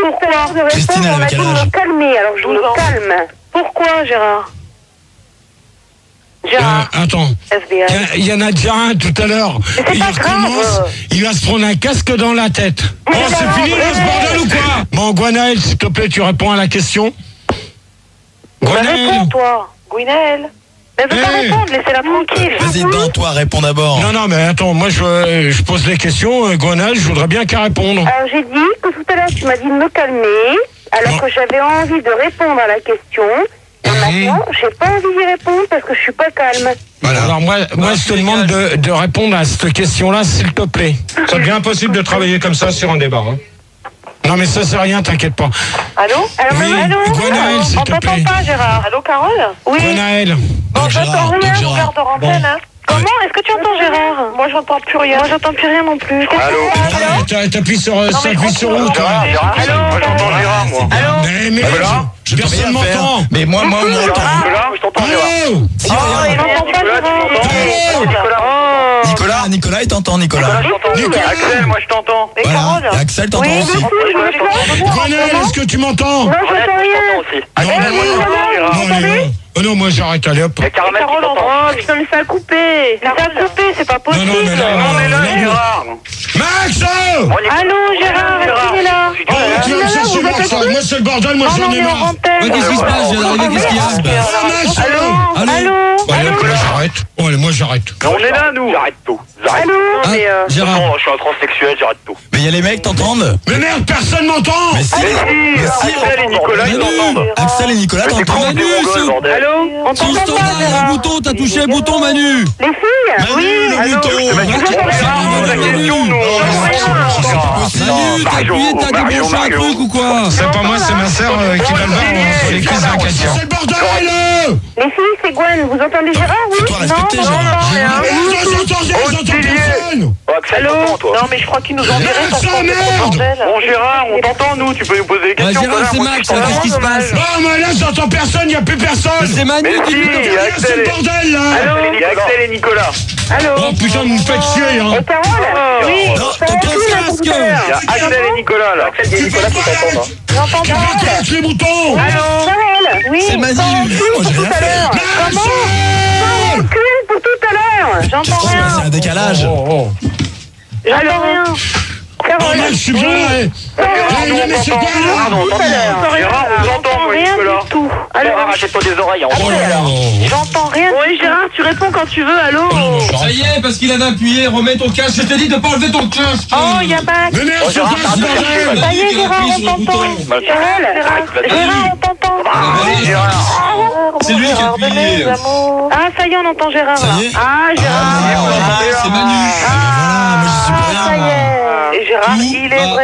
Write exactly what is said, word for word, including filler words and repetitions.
Pourquoi Christine, elle on avait m'a dit quel de âge? me calmer, alors je me calme. Pourquoi, Gérard? Gérard, Euh, attends, S B H. il y en a déjà un tout à l'heure. Mais c'est Il pas grave. recommence, il va se prendre un casque dans la tête. Mais Oh, c'est c'est pas fini grave, là, ce bordel ou quoi? Bon, Gwenaël, s'il te plaît, tu réponds à la question. Bah, Gwenaël. réponds, toi. Gwenaël. Mais elle veut pas Hey. répondre, laissez-la tranquille. Vas-y, dans toi, réponds d'abord. Non, non, mais attends, moi je, je pose les questions. euh, Gwenaël, je voudrais bien qu'elle réponde. Alors j'ai dit que tout à l'heure tu m'as dit de me calmer, alors Non. que j'avais envie de répondre à la question. Et maintenant, j'ai pas envie d'y répondre parce que je suis pas calme. Voilà. Alors moi, moi je te demande de, de répondre à cette question-là, s'il te plaît. Ça devient impossible de travailler comme ça sur un débat. Hein. Non, mais ça c'est rien, t'inquiète pas. Allô? Allô, Oui, allô? Gwenaël, s'il On te t'entend plaît. pas, Gérard. Allô, Carole? Oui. Gwenaël. Bon, Donc, j'entends Gérard, rien, donc, mon Gérard. garde antenne, hein. Comment? Est-ce que tu entends Gérard? Moi, j'entends plus rien. Moi, j'entends plus rien non plus. Allô. T'appuies sur, euh, t'appuies sur où, toi? Allô? Moi j'entends Gérard, moi. Allô? Mais, mais, Ah, là, Je peux personne rien faire. m'entend. Mais moi, moi, on m'entend. Là, je t'entends Gérard. Allô. Si, Oh, regarde. il n'entend pas Gérard. Nicolas. Nicolas, Nicolas, il t'entend, Nicolas. Je t'entends. Nicolas. Axel, moi je t'entends. Et Voilà. Carole? Et Axel t'entend Oui, aussi. mais si, je m'entends. Gwenaël, est-ce que tu m'entends? Non, j'entends rien. aussi. Non, Axel, moi je t'entends, Gérard. Non, allez, non. Oh non, moi j'arrête, allez hop. Il y a Caramel qui Carole, t'entend. oh putain, mais ça a coupé. Ça a coupé, c'est pas Non, possible. non, mais là, On est là, non, non. Gérard. Max! Moi, Nicolas. Allô, Gérard, est-ce qu'il est là? Oh, tu vas me chercher vous Max, êtes ça. Moi c'est le bordel, moi Oh non, j'en on ai est en marre. antenne. Ouais, qu'est-ce qui se passe? J'ai arrivé, qu'est-ce qu'il y a? Ah, Max! Allô? Allô? Allô? Allez, hop, moi j'arrête. Oh, allez, moi j'arrête. Mais on est là, nous. J'arrête tout. J'arrête Allô? tout. Ah, Mais euh... Gérard. Non, je suis un transsexuel, j'arrête tout. Mais il y a les mecs t'entendent. Mais merde, personne m'entend! Mais si, Mais si, mais si, Axel et Nicolas, ils t'entendent. Axel et Nicolas Mais t'es t'entendent. con, t'es mongol, bordel. Allô? On Sur le t'entend pas, standard, le Gérard? bouton, t'as touché le bouton, Manu. Les filles? Manu, Oui, le allô? bouton. Mais Manu, tu comprends pas la question, nous. Oh, Manu, t'as appuyé, t'as débranché un truc ou quoi? C'est pas moi, c'est ma sœur euh, qui va le voir entre les crises d'inquiétude. C'est le bordel! Les filles, c'est Gwen. Vous entendez Gérard? Oui? Fais-toi respecter, non, Gérard. non, Mais non, rien. j'entends rien, j'entends personne! Oh, Axel, Allô? t'entends, toi. Non, mais je crois qu'ils nous ont virés Max, parce qu'on oh, fait merde! trop de bordel. Bon, Gérard, on t'entend, nous. Tu peux nous poser des Ouais, questions. Gérard, connard, c'est moi, Max, je t'entends. qu'est-ce qui se passe? Oh, mais là j'entends personne, y a plus personne! C'est Manu Mais qui si, dit. il y a C'est Axel le et- bordel là! Il y a Axel et Nicolas. Allô? Oh putain, vous me faites chier, hein! Et Carole? Oui, Non, ça ton va plus, là, casque. tout à l'heure. Il y a Axel et Nicolas, là. Axel et Nicolas qui t'entendent. J'entends Tu pas. m'attaques les boutons! Allô? Carole? Oui. C'est Manu. ça va plus Moi, j'ai pour rien tout à fait. l'heure. Comment? Ça recule pour tout à l'heure. J'entends C'est rien. un décalage. Oh, oh. J'entends rien. Oh, Carole? mec, je suis bien là! eh. Eh, non, mais c'est pas Gérard, là! on t'entend. Gérard, on t'entend, moi, rien Nicolas. du tout. Allô? Gérard, achète-toi des oreilles. hein. Oh là là! J'entends rien. Oui, Gérard, tu réponds quand tu veux. Allô? Ça y est, parce qu'il avait appuyé, remets ton casque. Je t'ai dit de pas enlever ton casque. Oh, il y a Max. Mais merde, Oh, c'est Gérard, quoi ce t'as bordel? Ça y est, qu'il a Gérard, appuyé on sur le t'entend. bouton. Bah, Gérard, Gérard, on t'entend. Allez, Gérard. C'est lui qui a appuyé. Ah, ça y est, on entend Gérard. Ça là. y est Ah, Gérard. C'est Manu. Voilà, moi j'y suis pour Ah, ça rien. y est. Et Gérard, Tout il est va vrai.